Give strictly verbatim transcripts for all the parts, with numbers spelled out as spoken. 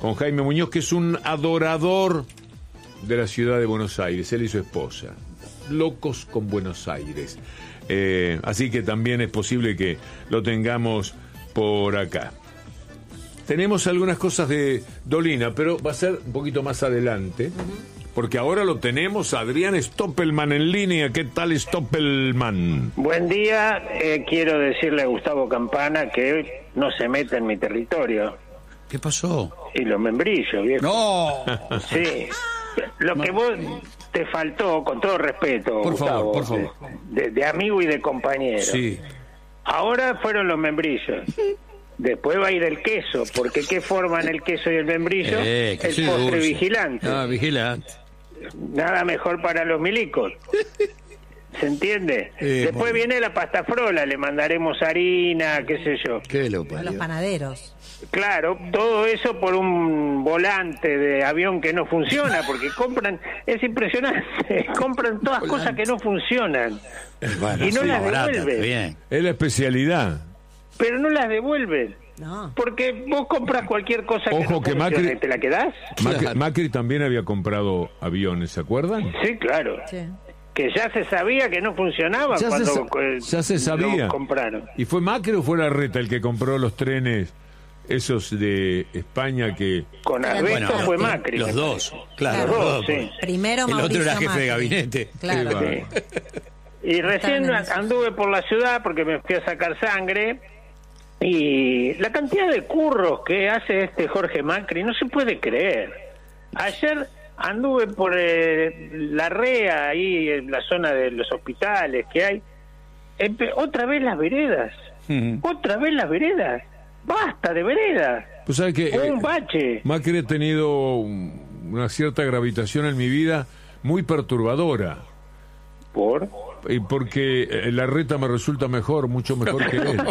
con Jaime Muñoz, que es un adorador de la ciudad de Buenos Aires, él y su esposa. Locos con Buenos Aires. Eh, así que también es posible que lo tengamos por acá. Tenemos algunas cosas de Dolina, pero va a ser un poquito más adelante, uh-huh. porque ahora lo tenemos a Adrián Stoppelman en línea. ¿Qué tal, Stoppelman? Buen día. Eh, quiero decirle a Gustavo Campana que no se meta en mi territorio. ¿Qué pasó? Y los membrillos, viejo. ¡No! Sí. Lo que vos te faltó, con todo respeto, por Gustavo, favor, por favor. De, de amigo y de compañero. Sí. Ahora fueron los membrillos. Después va a ir el queso, porque ¿qué forman el queso y el membrillo? Eh, el postre dulce. vigilante. Ah, vigilante. Nada mejor para los milicos. ¿Se entiende? Eh, Después viene la pasta frola, le mandaremos harina, qué sé yo. ¿Qué lo A los panaderos. Claro, todo eso por un volante de avión que no funciona, porque compran, es impresionante, compran todas Volante. cosas que no funcionan Bueno, y no sí, las barata, devuelven. bien. Es la especialidad. Pero no las devuelven. No. Porque vos compras cualquier cosa que Ojo no que funcione, Macri- ¿te la quedás? Macri, Claro. Macri también había comprado aviones, ¿se acuerdan? Sí, claro. Sí. Que ya se sabía que no funcionaban Ya se, cuando sa- eh, ya se lo sabía. compraron. ¿Y fue Macri o fue Larreta el que compró los trenes esos de España que... Con Bueno, Alberto fue los- Macri. Los dos, claro. Los Los dos, dos, sí. pues. Primero El Mauricio otro era jefe Macri. de gabinete. Claro. Qué Sí. Y recién Estaban en esos. anduve por la ciudad porque me fui a sacar sangre y la cantidad de curros que hace este Jorge Macri no se puede creer. Ayer anduve por eh, la REA, ahí en la zona de los hospitales que hay. Empe- otra vez las veredas. Ujú. Otra vez las veredas. Basta de veredas. Pues sabe que eh, Un bache. Macri ha tenido un- una cierta gravitación en mi vida muy perturbadora. ¿Por? Y porque eh, Larreta me resulta mejor, mucho mejor que él.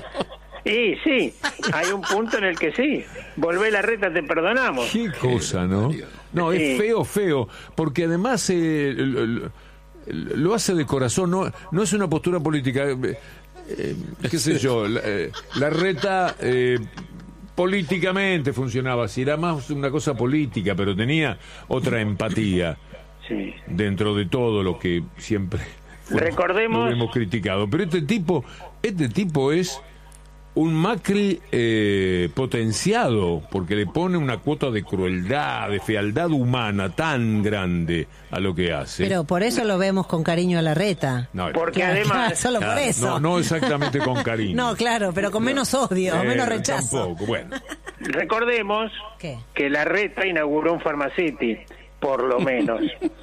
Y sí, hay un punto en el que sí. Volvé la reta, te perdonamos. Qué cosa, ¿no? No, es Sí. feo, feo, porque además eh, lo, lo- lo hace de corazón, no, no es una postura política. Eh, eh, qué sé yo, la, eh, Larreta eh, políticamente funcionaba así, era más una cosa política, pero tenía otra empatía Sí. dentro de todo lo que siempre fue- Recordemos- lo hemos criticado. Pero este tipo, este tipo es un Macri eh, potenciado, porque le pone una cuota de crueldad, de fealdad humana tan grande a lo que hace. Pero por eso lo vemos con cariño a Larreta. no, Porque Claro, además... claro, solo por claro, eso. no, no exactamente con cariño. No, claro, pero con menos odio, Eh, menos rechazo. Tampoco, bueno. Recordemos ¿Qué? que la reta inauguró un Pharmacity, por lo menos.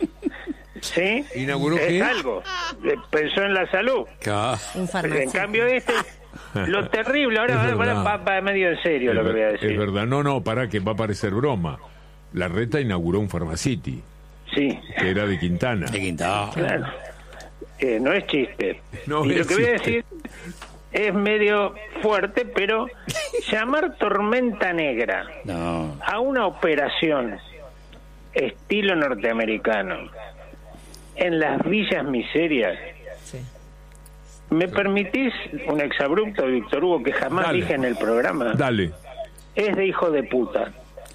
¿Sí? ¿Inauguró es qué? algo. Eh, Pensó en la salud. Ca- Un En farmacéutico. cambio este, lo terrible, ahora, Es ahora, ahora verdad. va, va medio en serio Es, lo que voy a ver- decir. es verdad, no, no, para que va a parecer broma. Larreta inauguró un Pharmacity, Sí, que era de Quintana. De Quintana. claro. Eh, no es chiste. No y lo es que voy a chiste. decir es medio fuerte, pero llamar tormenta negra No. a una operación estilo norteamericano en las villas miserias. Sí. ¿Me permitís un exabrupto, Víctor Hugo, que jamás Dale. dije en el programa? Dale. Es de hijo de puta.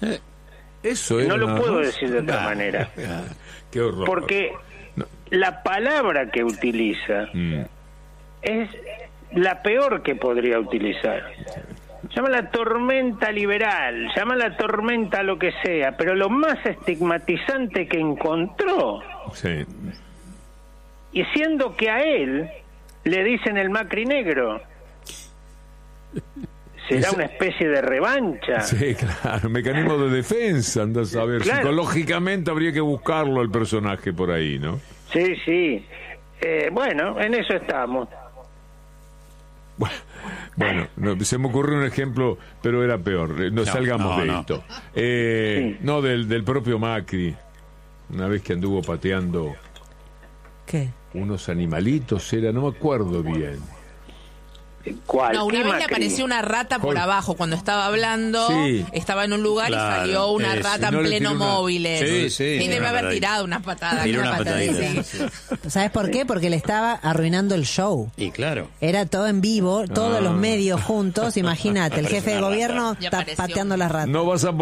Eso era No lo nada puedo más. decir de otra Ah. manera. Qué horror. Porque No. la palabra que utiliza Mm. es la peor que podría utilizar. Llámala tormenta liberal, llámala tormenta lo que sea, pero lo más estigmatizante que encontró, Sí. y siendo que a él le dicen el Macri negro, será Esa- una especie de revancha. Sí, claro, mecanismo de defensa, andas a ver. Claro. Psicológicamente habría que buscarlo el personaje por ahí, ¿no? Sí, sí. Eh, bueno, en eso estamos. Bueno, no, se me ocurrió un ejemplo, pero era peor. Eh, No, No, salgamos no, de no. esto. Eh, Sí. No, del, del propio Macri. Una vez que anduvo pateando ¿Qué? unos animalitos, era, no me acuerdo bien. ¿Cuál? No, una ¿Qué vez le Macri? apareció una rata por Jorge. abajo cuando estaba hablando. Sí. Estaba en un lugar Claro, y salió una eso. rata Y no en le pleno tiró una- móvil. Sí, sí, Y debe una haber patadita. tirado una patada. Tiró una patadita. Sí. Sí. ¿Sabes por qué? Porque le estaba arruinando el show. Y claro. Era todo en vivo, todos Ah. los medios juntos. Imagínate, el jefe de gobierno Y está apareció. pateando las ratas. No vas a